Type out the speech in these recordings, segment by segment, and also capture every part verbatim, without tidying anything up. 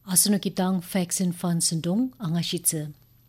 Asano kitang facts and fun sundong angashitze.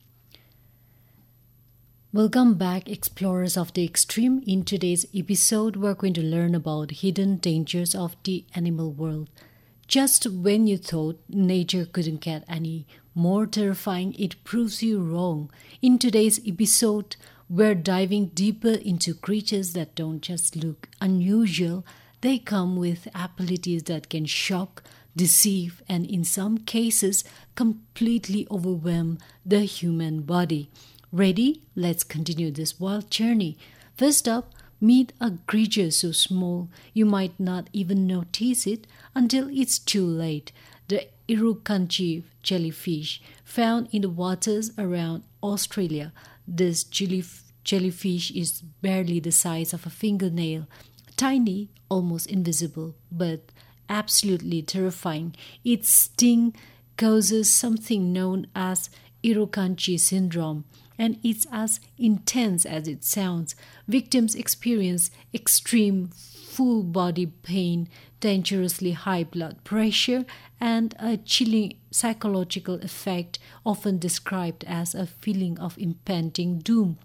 Welcome back, explorers of the extreme. In today's episode, we're going to learn about hidden dangers of the animal world. Just when you thought nature couldn't get any more terrifying, it proves you wrong. In today's episode, we're diving deeper into creatures that don't just look unusual. They come with abilities that can shock, deceive, and in some cases, completely overwhelm the human body. Ready? Let's continue this wild journey. First up, meet a creature so small you might not even notice it until it's too late. The Irukandji jellyfish, found in the waters around Australia. This jelly- jellyfish is barely the size of a fingernail, tiny, almost invisible, but absolutely terrifying. Its sting causes something known as Irukandji syndrome, and it's as intense as it sounds. Victims experience extreme full body pain, dangerously high blood pressure, and a chilling psychological effect often described as a feeling of impending doom.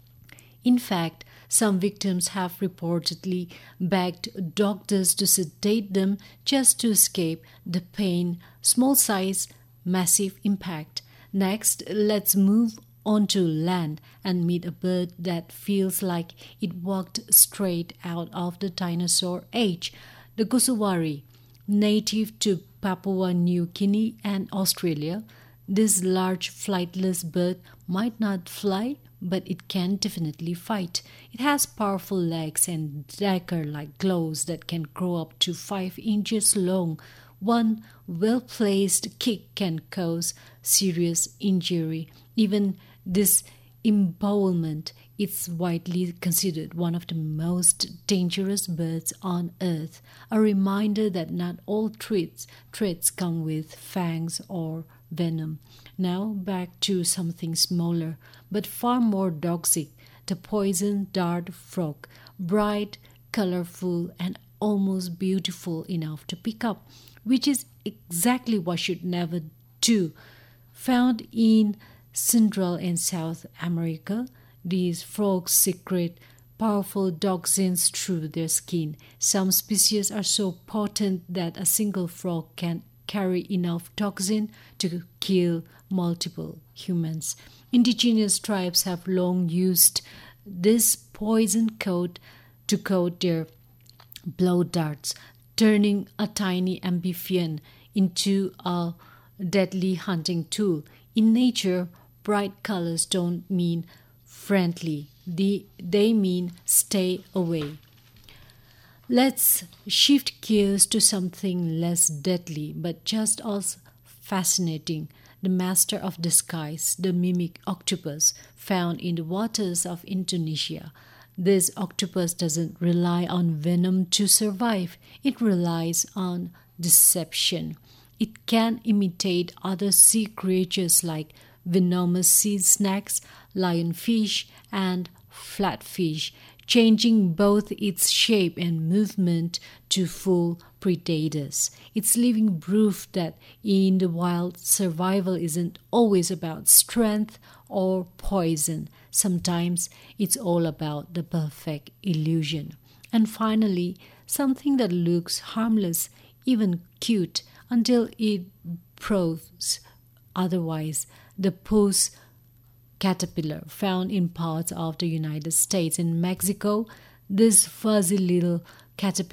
In fact, some victims have reportedly begged doctors to sedate them just to escape the pain. Small size, massive impact. Next, let's move onto land and meet a bird that feels like it walked straight out of the dinosaur age. The goosawari, native to Papua New Guinea and Australia. This large flightless bird might not fly, but it can definitely fight. It has powerful legs and dagger-like claws that can grow up to five inches long. One well-placed kick can cause serious injury. Even disembowelment is widely considered one of the most dangerous birds on Earth. A reminder that not all threats, threats come with fangs or venom. Now back to something smaller, but far more toxic, the poison dart frog, bright, colorful, and almost beautiful enough to pick up, which is exactly what should never do. Found in Central and South America, these frogs secrete powerful toxins through their skin. Some species are so potent that a single frog can carry enough toxin to kill multiple humans. Indigenous tribes have long used this poison coat to coat their blow darts, turning a tiny amphibian into a deadly hunting tool. In nature, bright colors don't mean friendly. They, they mean stay away. Let's shift gears to something less deadly, but just as fascinating. The master of disguise, the mimic octopus, found in the waters of Indonesia. This octopus doesn't rely on venom to survive. It relies on deception. It can imitate other sea creatures like venomous sea snakes, lionfish, and flatfish, changing both its shape and movement to fool predators. It's living proof that in the wild, survival isn't always about strength or poison. Sometimes it's all about the perfect illusion. And finally, something that looks harmless, even cute, until it proves otherwise. The puss caterpillar, found in parts of the United States and Mexico. This fuzzy little caterpillar